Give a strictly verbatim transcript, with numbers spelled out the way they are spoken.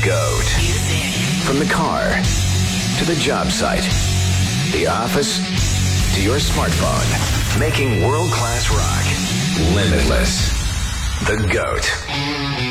GOAT. From the car to the job site, the office to your smartphone, making world-class rock limitless. The GOAT.